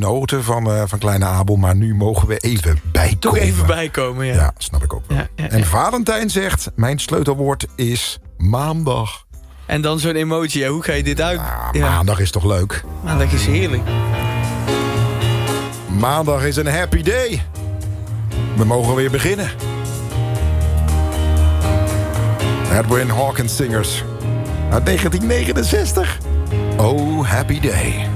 genoten van kleine Abel. Maar nu mogen we even bijkomen. Toch even bijkomen, ja. Ja, snap ik ook wel. Ja. En Valentijn zegt, mijn sleutelwoord is maandag. En dan zo'n emoji. Ja, hoe ga je dit uit? Maandag is toch leuk? Maandag is heerlijk. Maandag is een happy day. We mogen weer beginnen. Edwin Hawkins Singers uit 1969. Oh, happy day.